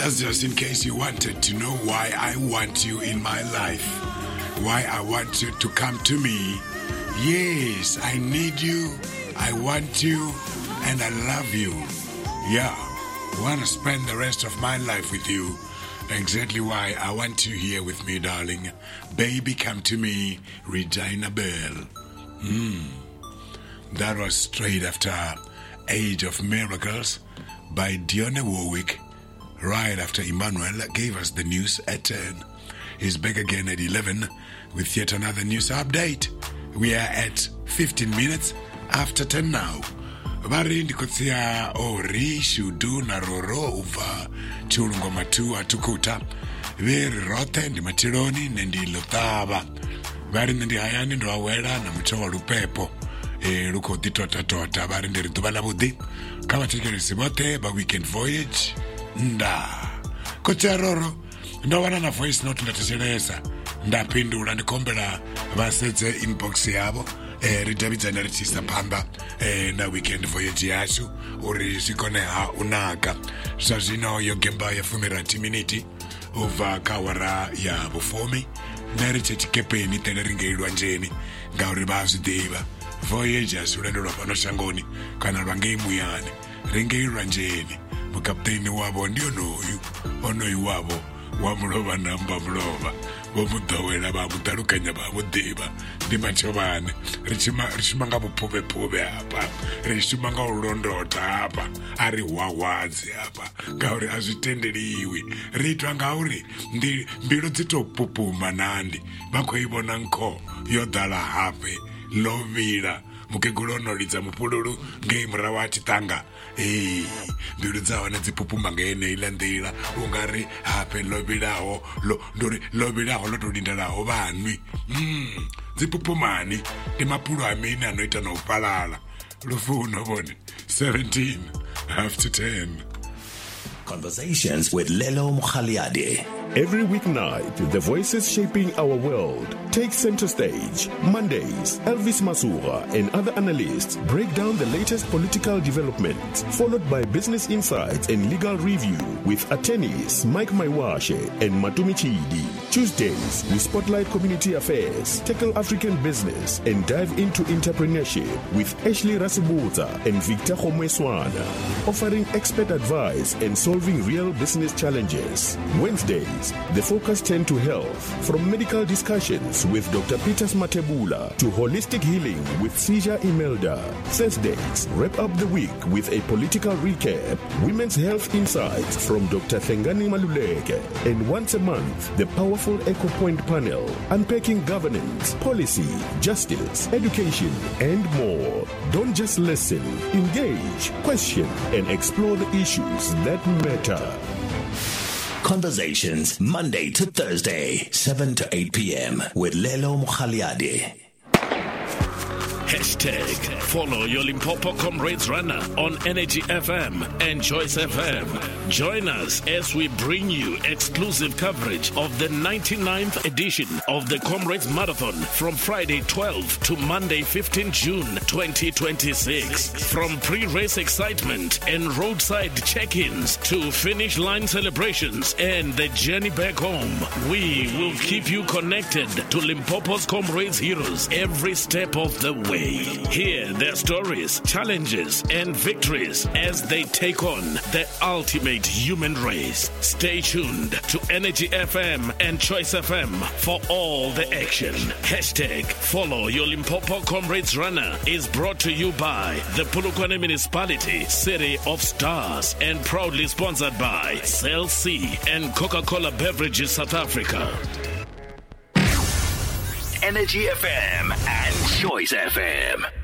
That's just in case you wanted to know why I want you in my life. Why I want you to come to me. Yes, I need you, I want you, and I love you. Yeah, I want to spend the rest of my life with you. Exactly why I want you here with me, darling. Baby, come to me, Regina Bell. That was straight after Age of Miracles by Dionne Warwick, right after Emmanuel gave us the news at 10. He's back again at 11 with yet another news update. We are at 15 minutes after 10 now. Varindi kutsia ori shudu na roro uva chulungo matu atukuta veri rote ndi matironi nendi lotava vari ndi hayani ndo awera na mchowa lupepo luko ditota vari ndi ritubala budi kama tikerisi bote ba weekend voyage nda kutsia roro ndo wana na voice note ndatisheresa ndapindula ndikombela vasedze inbox yavo ridavidzana richisa pamba na weekend voyage yashu uri zvikone unaka zvazvino yogemba yafumira timiniti ubva kawara ya vufumi narichetikepeni teneringeirwa njeni ngauri vazvidiva voyage yazvirendo rwapanoshangoni kana rwangeimuyani ringeirwa njeni mukapteni wavo ndiyo onoyu wavo wamulova namba mulova vomudhowela vamutalukanya vamudiva ndi machovane richimanga vupuvepove apa richimanga ulondota apa ari hwahwadzi apa ngauri hazvitenderiwi riitwa ngauri mbilu dzitopupuma nandi vakoivona nko yodhala hape lovila mukegula unoridza mupululu ngeimura wachitanga mbilu dzawo nedzipupuma ngeeneila ndila ungari hape lovilaho lovilaho lotolindalaho vanwi dzipupumani ndi mapulu amene anoita noupalala lufuno vone 17 after 10. Conversations with Lelo Mukhaliade. Every weeknight, the voices shaping our world take center stage. Mondays, Elvis Masura and other analysts break down the latest political developments, followed by business insights and legal review with attorneys Mike Maiwashe and Matumi Chidi. Tuesdays, we spotlight community affairs, tackle African business, and dive into entrepreneurship with Ashley Rasibuta and Victor Homeswana, offering expert advice and solving real business challenges. Wednesdays, the focus turns to health, from medical discussions with Dr. Peters Matebula to holistic healing with Seizure Imelda. Thursdays, wrap up the week with a political recap, women's health insights from Dr. Thengani Maluleke, and once a month, the powerful Echo Point panel, unpacking governance, policy, justice, education, and more. Don't just listen, engage, question, and explore the issues that matter. Conversations, Monday to Thursday, 7 to 8 p.m. with Lelo Mukhaliade. Hashtag follow your Limpopo Comrades Runner on Energy FM and Choice FM. Join us as we bring you exclusive coverage of the 99th edition of the Comrades Marathon from Friday 12 to Monday 15 June 2026. From pre-race excitement and roadside check-ins to finish line celebrations and the journey back home, we will keep you connected to Limpopo's Comrades heroes every step of the way. Hear their stories, challenges, and victories as they take on the ultimate human race. Stay tuned to Energy FM and Choice FM for all the action. Hashtag follow your Limpopo Comrades Runner is brought to you by the Polokwane Municipality, City of Stars, and proudly sponsored by Cell C and Coca-Cola Beverages South Africa. Energy FM and Choice FM.